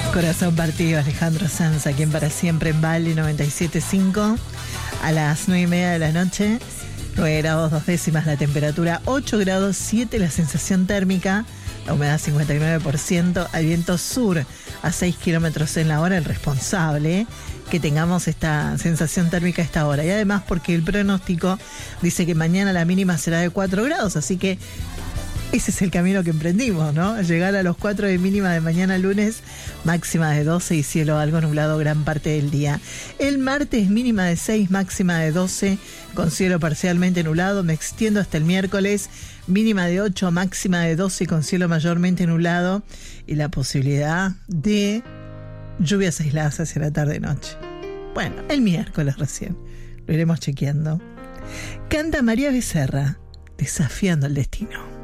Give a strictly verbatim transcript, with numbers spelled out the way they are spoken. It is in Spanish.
Corazón partido, Alejandro Sanz, aquí en Para Siempre en Bali noventa y siete punto cinco. A las nueve y media de la noche, nueve grados dos décimas la temperatura, ocho grados siete la sensación térmica, la humedad cincuenta y nueve por ciento, al viento sur a seis kilómetros en la hora, el responsable que tengamos esta sensación térmica a esta hora. Y además porque el pronóstico dice que mañana la mínima será de cuatro grados, así que ese es el camino que emprendimos, ¿no? Llegar a los cuatro de mínima de mañana lunes, máxima de doce y cielo algo nublado gran parte del día. El martes mínima de seis, máxima de doce, con cielo parcialmente nublado. Me extiendo hasta el miércoles, mínima de ocho, máxima de doce, con cielo mayormente nublado. Y la posibilidad de lluvias aisladas hacia la tarde-noche. Bueno, el miércoles recién. Lo iremos chequeando. Canta María Becerra, Desafiando el Destino.